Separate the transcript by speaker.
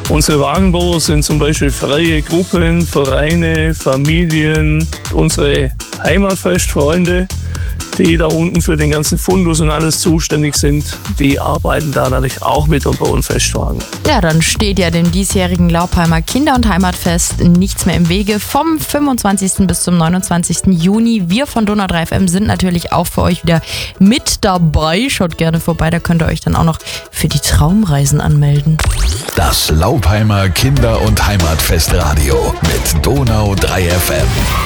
Speaker 1: Unsere Wagenbauer sind zum Beispiel freie Gruppen, Vereine, Familien, unsere Heimatfestfreunde, die da unten für den ganzen Fundus und alles zuständig sind, die arbeiten da natürlich auch mit und bauen Festwagen.
Speaker 2: Ja, dann steht ja dem diesjährigen Laupheimer Kinder- und Heimatfest nichts mehr im Wege. Vom 25. bis zum 29. Juni. Wir von Donau 3 FM sind natürlich auch für euch wieder mit dabei. Schaut gerne vorbei, da könnt ihr euch dann auch noch für die Traumreisen anmelden.
Speaker 3: Das Laupheimer Kinder- und Heimatfestradio mit Donau 3 FM.